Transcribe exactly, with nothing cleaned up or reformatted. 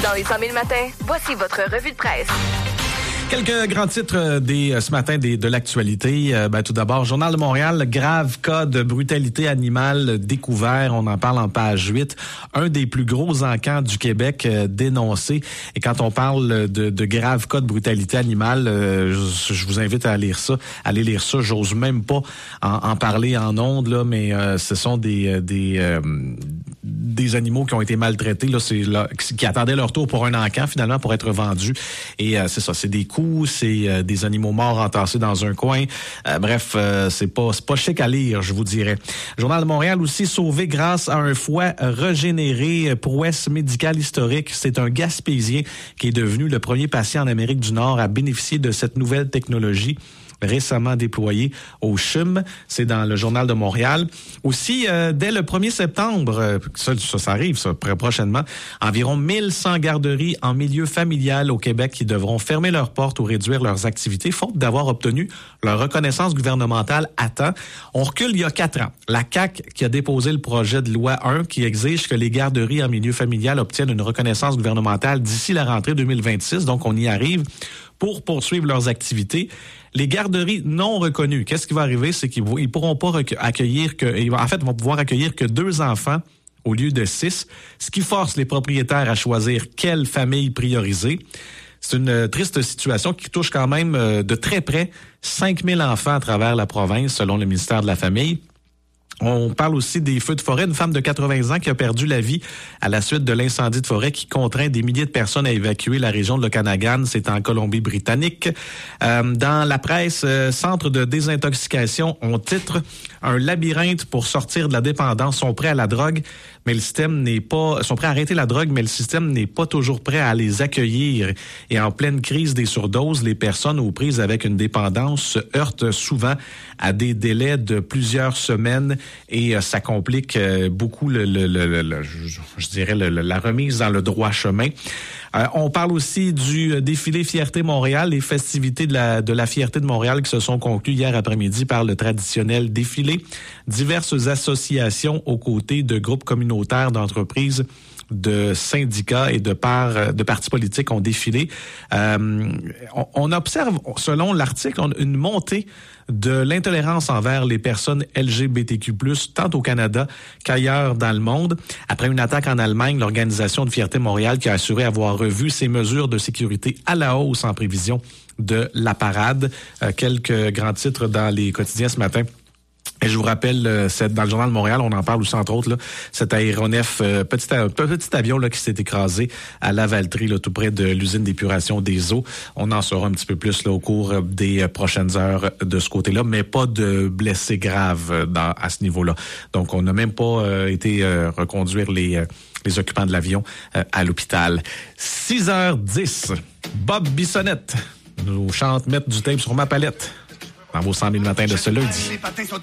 Dans les cent mille matins, voici votre revue de presse. Quelques grands titres des, ce matin des, de l'actualité. Euh, ben, tout d'abord, Journal de Montréal, grave cas de brutalité animale découvert. On en parle en page huit. Un des plus gros encans du Québec euh, dénoncé. Et quand on parle de, de grave cas de brutalité animale, euh, je, je vous invite à lire ça. Allez lire ça. J'ose même pas en, en parler en ondes, là, mais euh, ce sont des... des euh, des animaux qui ont été maltraités, là, c'est là, qui attendaient leur tour pour un encan, finalement, pour être vendus. Et euh, c'est ça, c'est des coups, c'est euh, des animaux morts entassés dans un coin. Euh, bref, euh, c'est pas c'est pas chic à lire, je vous dirais. Journal de Montréal aussi, sauvé grâce à un foie régénéré, prouesse médicale historique. C'est un Gaspésien qui est devenu le premier patient en Amérique du Nord à bénéficier de cette nouvelle technologie récemment déployé au C H U M. C'est dans le Journal de Montréal. Aussi, euh, dès le premier septembre, euh, ça, ça, ça arrive ça, prochainement, environ mille cent garderies en milieu familial au Québec qui devront fermer leurs portes ou réduire leurs activités, faute d'avoir obtenu leur reconnaissance gouvernementale à temps. On recule il y a quatre ans. La C A Q qui a déposé le projet de loi un qui exige que les garderies en milieu familial obtiennent une reconnaissance gouvernementale d'ici la rentrée deux mille vingt-six. Donc, on y arrive pour poursuivre leurs activités. Les garderies non reconnues, qu'est-ce qui va arriver? C'est qu'ils ne pourront pas accueillir que, en fait, ils vont pouvoir accueillir que deux enfants au lieu de six, ce qui force les propriétaires à choisir quelle famille prioriser. C'est une triste situation qui touche quand même de très près cinq mille enfants à travers la province, selon le ministère de la Famille. On parle aussi des feux de forêt. Une femme de quatre-vingts ans qui a perdu la vie à la suite de l'incendie de forêt qui contraint des milliers de personnes à évacuer la région de l'Okanagan. C'est en Colombie-Britannique. Euh, dans la presse, euh, Centre de désintoxication, on titre « Un labyrinthe pour sortir de la dépendance, sont prêts à la drogue, mais le système n'est pas... sont prêts à arrêter la drogue, mais le système n'est pas toujours prêt à les accueillir. » Et en pleine crise des surdoses, les personnes aux prises avec une dépendance se heurtent souvent à des délais de plusieurs semaines et euh, ça complique euh, beaucoup le, le, le, le, le je, je dirais le, le, la remise dans le droit chemin. Euh, on parle aussi du défilé Fierté Montréal, les festivités de la, de la Fierté de Montréal qui se sont conclues hier après-midi par le traditionnel défilé. Diverses associations aux côtés de groupes communautaires d'entreprises, de syndicats et de par, de partis politiques ont défilé. Euh, on, on observe, selon l'article, une montée de l'intolérance envers les personnes L G B T Q plus, tant au Canada qu'ailleurs dans le monde. Après une attaque en Allemagne, l'organisation de Fierté Montréal qui a assuré avoir revu ses mesures de sécurité à la hausse en prévision de la parade. Euh, quelques grands titres dans les quotidiens ce matin. Et je vous rappelle, euh, c'est dans le Journal de Montréal, on en parle aussi entre autres, là, cet aéronef, euh, petit, petit avion là qui s'est écrasé à Lavaltrie, là, tout près de l'usine d'épuration des eaux. On en saura un petit peu plus là, au cours des prochaines heures de ce côté-là, mais pas de blessés graves dans, à ce niveau-là. Donc, on n'a même pas euh, été euh, reconduire les, euh, les occupants de l'avion euh, à l'hôpital. six heures dix, Bob Bissonnette nous chante « Mettre du tape sur ma palette » dans vos cent mille matins de ce lundi.